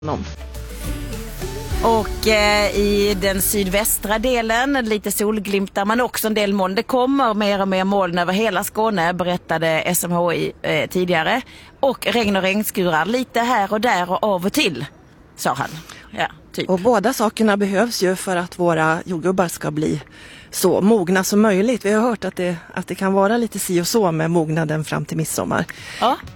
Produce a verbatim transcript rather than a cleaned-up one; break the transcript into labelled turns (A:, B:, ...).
A: honom.
B: Och eh, i den sydvästra delen lite solglimtar men också en del moln. Det kommer mer och mer moln över hela Skåne, berättade S M H I eh, tidigare. Och regn och regnskurar lite här och där och av och till, sa han. Ja, typ.
A: Och båda sakerna behövs ju för att våra jordgubbar ska bli så mogna som möjligt. Vi har hört att det, att det kan vara lite si och så med mognaden fram till midsommar.
B: Ja.